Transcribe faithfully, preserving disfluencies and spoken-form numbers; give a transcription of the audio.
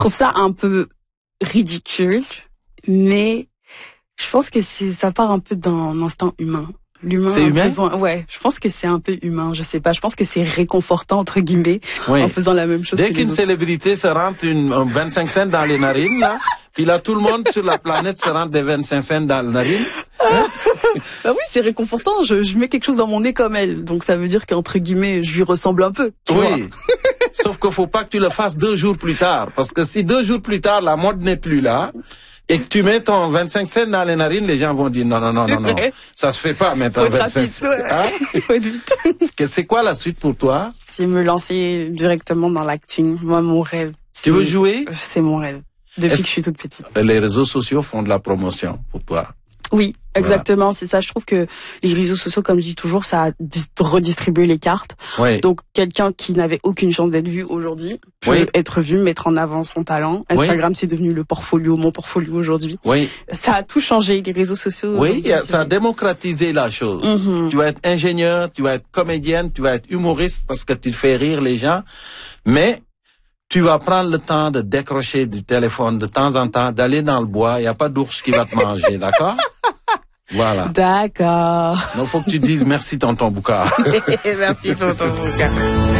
trouve ça un peu ridicule, mais je pense que c'est, ça part un peu d'un instinct humain. L'humain c'est a humain? besoin, ouais, je pense que c'est un peu humain, je sais pas, je pense que c'est réconfortant, entre guillemets, Oui. en faisant la même chose Dès que les qu'une autres. célébrité se rentre une, un vingt-cinq cents dans les narines, là, puis là, tout le monde sur la planète se rentre des vingt-cinq cents dans les narines. Hein? Bah oui, c'est réconfortant, je, je mets quelque chose dans mon nez comme elle, donc ça veut dire qu'entre guillemets, je lui ressemble un peu, tu vois. Oui. Sauf qu'il faut pas que tu le fasses deux jours plus tard, parce que si deux jours plus tard, la mode n'est plus là, et que tu mets ton vingt-cinq cents dans les narines, les gens vont dire non, non, non, non, non, ça se fait pas maintenant. Faut être vingt-cinq rapide, cents. ouais. Hein? Faut être vite. Que- C'est quoi la suite pour toi? C'est me lancer directement dans l'acting. Moi, mon rêve. Tu veux c'est- jouer? C'est mon rêve. Depuis Est-ce- que je suis toute petite. Les réseaux sociaux font de la promotion pour toi. Oui, exactement, c'est ça. Je trouve que les réseaux sociaux, comme je dis toujours, ça a dis- redistribué les cartes. Oui. Donc, quelqu'un qui n'avait aucune chance d'être vu aujourd'hui peut Oui. être vu, mettre en avant son talent. Instagram, c'est devenu le portfolio, mon portfolio aujourd'hui. Oui. Ça a tout changé, les réseaux sociaux. Oui, aujourd'hui, y a- c'est- ça a démocratisé la chose. Mhm. Tu vas être ingénieur, tu vas être comédienne, tu vas être humoriste parce que tu fais rire les gens, mais tu vas prendre le temps de décrocher du téléphone de temps en temps, d'aller dans le bois, il n'y a pas d'ours qui va te manger, d'accord? Voilà. D'accord. Donc, faut que tu dises merci, tonton Boucard. Merci pour ton regard.